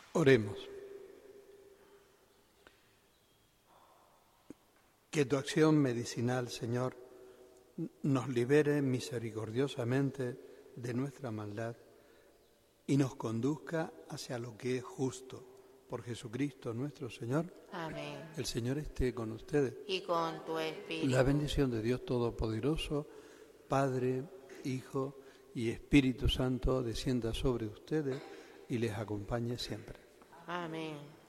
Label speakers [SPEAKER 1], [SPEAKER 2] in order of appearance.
[SPEAKER 1] Oremos. Que tu acción medicinal, Señor, nos libere misericordiosamente de nuestra maldad y nos conduzca hacia lo que es justo. Por Jesucristo nuestro Señor.
[SPEAKER 2] Amén.
[SPEAKER 1] El Señor esté con ustedes.
[SPEAKER 2] Y con tu espíritu.
[SPEAKER 1] La bendición de Dios Todopoderoso, Padre, Hijo y Espíritu Santo, descienda sobre ustedes y les acompañe siempre.
[SPEAKER 2] Amén.